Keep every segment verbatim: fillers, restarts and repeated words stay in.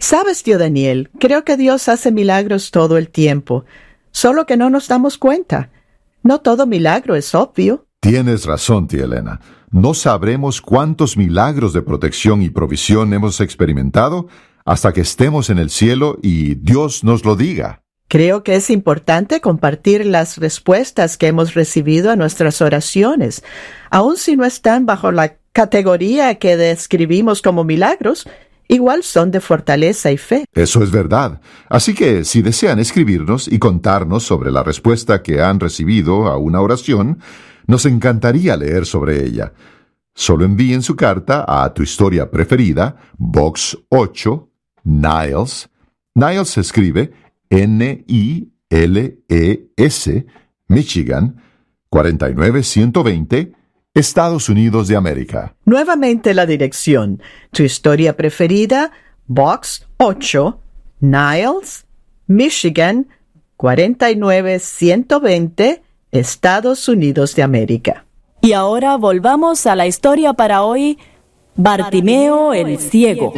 Sabes, tío Daniel, creo que Dios hace milagros todo el tiempo, solo que no nos damos cuenta. No todo milagro es obvio. Tienes razón, tía Elena. No sabremos cuántos milagros de protección y provisión hemos experimentado hasta que estemos en el cielo y Dios nos lo diga. Creo que es importante compartir las respuestas que hemos recibido a nuestras oraciones, aun si no están bajo la categoría que describimos como milagros. Igual son de fortaleza y fe. Eso es verdad. Así que si desean escribirnos y contarnos sobre la respuesta que han recibido a una oración, nos encantaría leer sobre ella. Solo envíen su carta a Tu Historia Preferida, Box ocho, Niles. Niles se escribe N I L E S, Michigan, cuarenta y nueve ciento veinte, Estados Unidos de América. Nuevamente la dirección. Tu Historia Preferida, Box ocho, Niles, Michigan, cuarenta y nueve ciento veinte, Estados Unidos de América. Y ahora volvamos a la historia para hoy, Bartimeo el Ciego.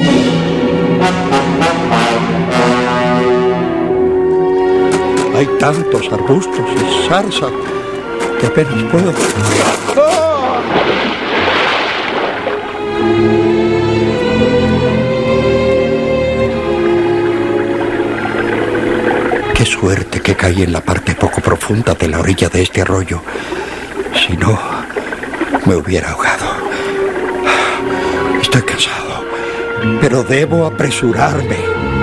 Hay tantos arbustos y zarza que apenas puedo. ¡Oh! Qué suerte que caí en la parte poco profunda de la orilla de este arroyo. Si no, me hubiera ahogado. Estoy cansado, pero debo apresurarme.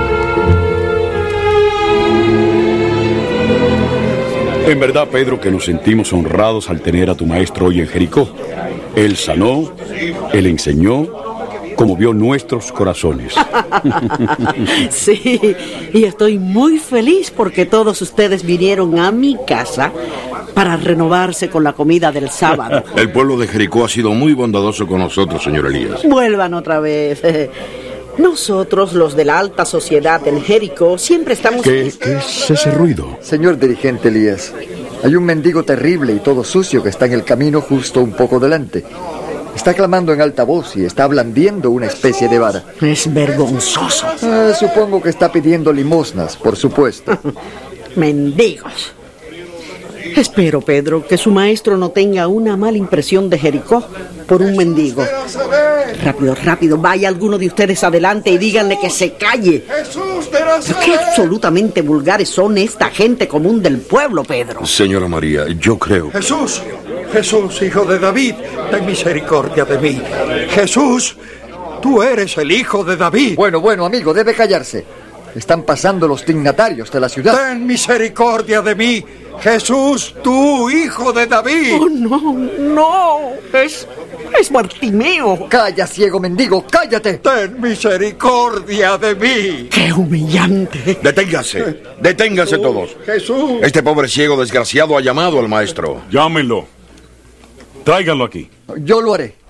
En verdad, Pedro, que nos sentimos honrados al tener a tu maestro hoy en Jericó. Él sanó, él enseñó, conmovió nuestros corazones. Sí, y estoy muy feliz porque todos ustedes vinieron a mi casa para renovarse con la comida del sábado. El pueblo de Jericó ha sido muy bondadoso con nosotros, señor Elías. Vuelvan otra vez. Nosotros, los de la alta sociedad en Jericó, siempre estamos... ¿Qué, ¿Qué es ese ruido? Señor dirigente Elías, hay un mendigo terrible y todo sucio que está en el camino justo un poco delante. Está clamando en alta voz y está blandiendo una especie de vara. Es vergonzoso. Ah, supongo que está pidiendo limosnas, por supuesto. Mendigos. Espero, Pedro, que su maestro no tenga una mala impresión de Jericó por un mendigo. Rápido, rápido, vaya alguno de ustedes adelante y díganle que se calle. Pero qué absolutamente vulgares son esta gente común del pueblo, Pedro. Señora María, yo creo... Jesús, Jesús, hijo de David, ten misericordia de mí. Jesús, tú eres el hijo de David. Bueno, bueno, amigo, debe callarse. Están pasando los dignatarios de la ciudad. Ten misericordia de mí. Jesús, tú, hijo de David. Oh, no, no, es, es Bartimeo. Calla, ciego mendigo, cállate. Ten misericordia de mí. ¡Qué humillante! Deténgase, deténgase Jesús, todos. Jesús. Este pobre ciego desgraciado ha llamado al maestro. Llámenlo. Tráiganlo aquí. Yo lo haré.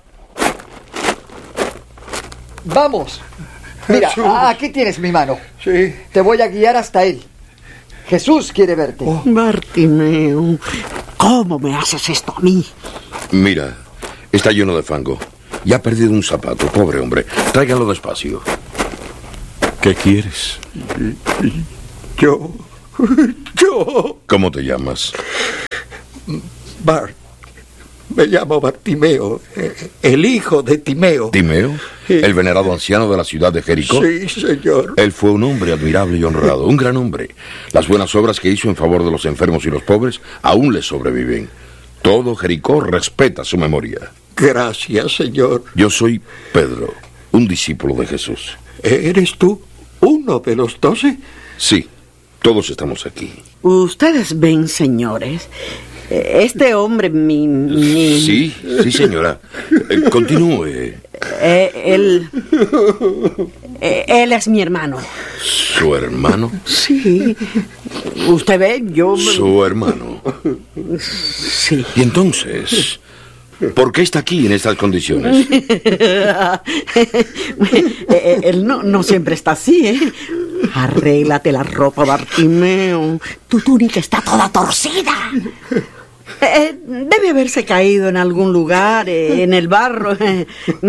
Vamos. Mira, Jesús. Aquí tienes mi mano. Sí. Te voy a guiar hasta él. Jesús quiere verte. Oh, Bartimeo, ¿cómo me haces esto a mí? Mira, está lleno de fango. Y ha perdido un zapato, pobre hombre. Tráiganlo despacio. ¿Qué quieres? Yo... Yo... ¿Cómo te llamas? Bart. Me llamo Bartimeo, el hijo de Timeo. ¿Timeo? Sí. ¿El venerado anciano de la ciudad de Jericó? Sí, señor. Él fue un hombre admirable y honrado, un gran hombre. Las buenas obras que hizo en favor de los enfermos y los pobres aún le sobreviven. Todo Jericó respeta su memoria. Gracias, señor. Yo soy Pedro, un discípulo de Jesús. ¿Eres tú uno de los doce? Sí, todos estamos aquí. Ustedes ven, señores, este hombre, mi... mi... Sí, sí, señora. Eh, continúe. Eh, él... Eh, él es mi hermano. ¿Su hermano? Sí. Usted ve, yo... Su hermano. Sí. Y entonces, ¿por qué está aquí en estas condiciones? Él no, no siempre está así, ¿eh? Arréglate la ropa, Bartimeo. Tu túnica está toda torcida. Eh, debe haberse caído en algún lugar, eh, en el barro. Eh,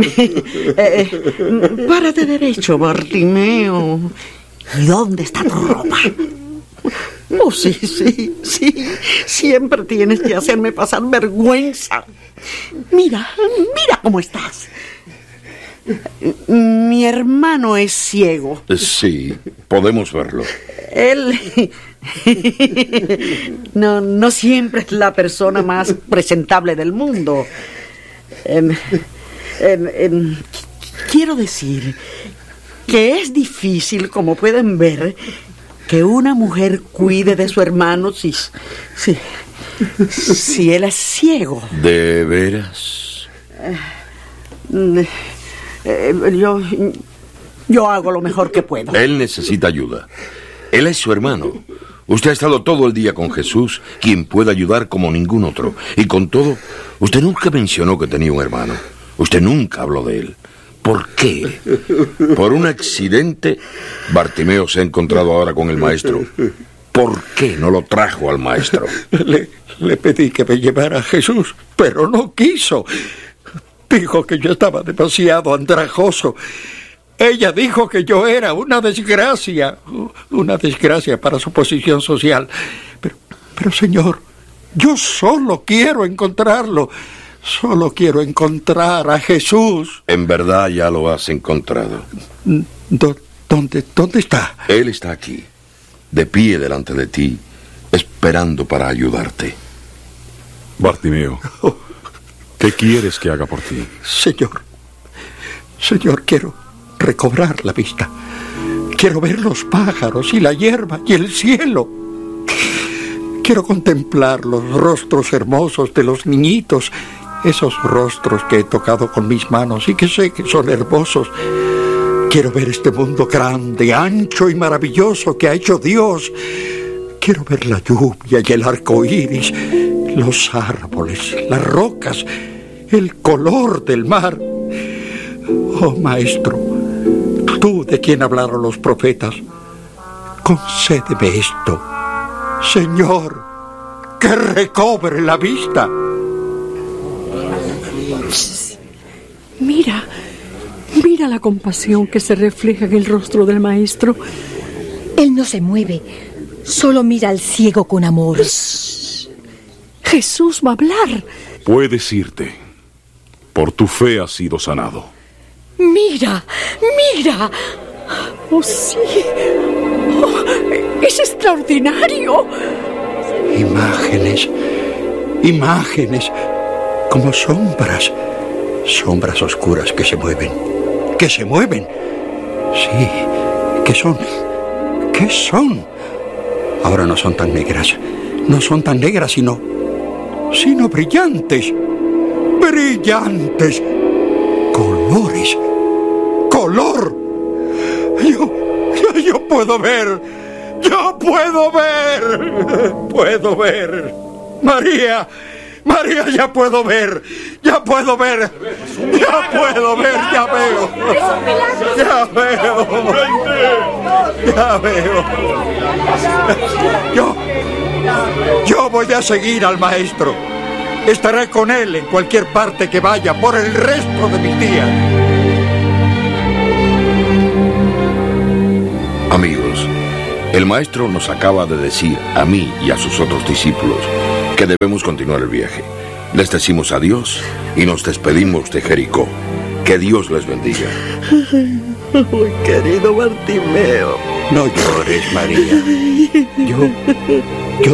eh, párate derecho, Bartimeo. ¿Y dónde está tu ropa? Oh, sí, sí, sí. Siempre tienes que hacerme pasar vergüenza. Mira, mira cómo estás. Mi hermano es ciego. Sí, podemos verlo. Él no, no siempre es la persona más presentable del mundo. Em, em, em, quiero decir que es difícil, como pueden ver, que una mujer cuide de su hermano si, si, si él es ciego. ¿De veras? Eh, eh, yo, yo hago lo mejor que puedo. Él necesita ayuda. Él es su hermano. Usted ha estado todo el día con Jesús, quien puede ayudar como ningún otro. Y con todo, usted nunca mencionó que tenía un hermano. Usted nunca habló de él. ¿Por qué? Por un accidente, Bartimeo se ha encontrado ahora con el maestro. ¿Por qué no lo trajo al maestro? Le, le pedí que me llevara a Jesús, pero no quiso. Dijo que yo estaba demasiado andrajoso. Ella dijo que yo era una desgracia, una desgracia para su posición social. Pero, pero señor, yo solo quiero encontrarlo. Solo quiero encontrar a Jesús. En verdad ya lo has encontrado. ¿Dó- ¿Dónde, dónde está? Él está aquí, de pie delante de ti, esperando para ayudarte. Bartimeo, ¿qué quieres que haga por ti? Señor, Señor, quiero recobrar la vista. Quiero ver los pájaros y la hierba y el cielo. Quiero contemplar los rostros hermosos de los niñitos, esos rostros que he tocado con mis manos y que sé que son hermosos. Quiero ver este mundo grande, ancho y maravilloso que ha hecho Dios. Quiero ver la lluvia y el arco iris, los árboles, las rocas, el color del mar. Oh, Maestro, tú de quien hablaron los profetas, concédeme esto. Señor, que recobre la vista. Mira, mira la compasión que se refleja en el rostro del maestro. Él no se mueve, solo mira al ciego con amor. Jesús va a hablar. Puedes irte. Por tu fe has sido sanado. Mira, mira. Oh, sí. Oh, es extraordinario. Imágenes, imágenes, como sombras, sombras oscuras que se mueven, que se mueven. Sí, ¿qué son? ¿Qué son? Ahora no son tan negras, no son tan negras, sino, sino brillantes, brillantes, colores, color. Yo, yo, yo puedo ver, yo puedo ver, puedo ver. María, María, ya puedo ver, ya puedo ver, ya puedo ver, ya veo, ya veo, ya veo. Yo, yo voy a seguir al maestro. Estaré con él en cualquier parte que vaya por el resto de mis días. Amigos, el maestro nos acaba de decir a mí y a sus otros discípulos que debemos continuar el viaje. Les decimos adiós y nos despedimos de Jericó. Que Dios les bendiga. Muy querido Bartimeo. No llores, María. Yo, yo